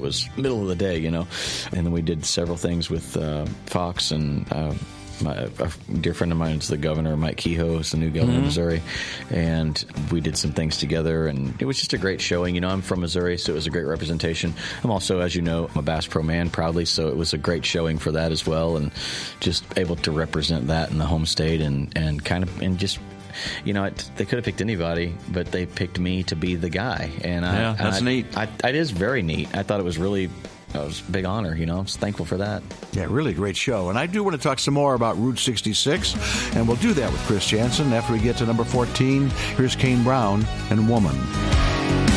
was middle of the day, you know. And then we did several things with Fox and a dear friend of mine is the governor, Mike Kehoe, is the new governor of Missouri, and we did some things together, and it was just a great showing. You know, I'm from Missouri, so it was a great representation. I'm also, as you know, I'm a Bass Pro man proudly, so it was a great showing for that as well, and just able to represent that in the home state and just, you know, they could have picked anybody, but they picked me to be the guy. And that's neat. It is very neat. I thought it was really... It was a big honor, you know. I was thankful for that. Yeah, really great show. And I do want to talk some more about Route 66, and we'll do that with Chris Janson after we get to number 14. Here's Kane Brown and Woman.